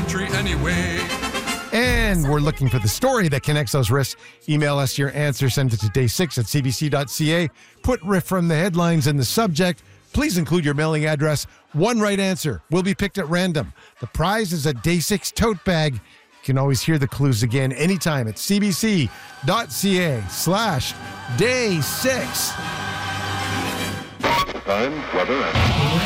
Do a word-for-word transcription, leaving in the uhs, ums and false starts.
country anyway. And we're looking for the story that connects those risks. Email us your answer. Send it to day six at c b c dot c a. Put riff from the headlines in the subject. Please include your mailing address. One right answer will be picked at random. The prize is a Day six tote bag. You can always hear the clues again anytime at c b c dot c a slash day six. Time, weather, and...